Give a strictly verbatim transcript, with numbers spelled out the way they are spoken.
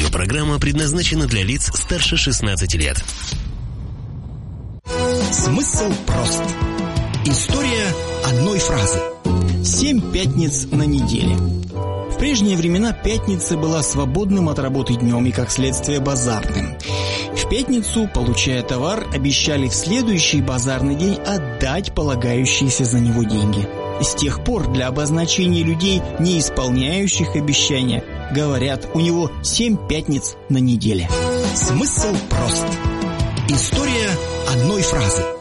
Аудиопрограмма предназначена для лиц старше шестнадцати лет. Смысл прост. История одной фразы. Семь пятниц на неделе. В прежние времена пятница была свободным от работы днем и, как следствие, базарным. В пятницу, получая товар, обещали в следующий базарный день отдать полагающиеся за него деньги. С тех пор для обозначения людей, не исполняющих обещания, говорят, у него семь пятниц на неделе. Смысл прост. История одной фразы.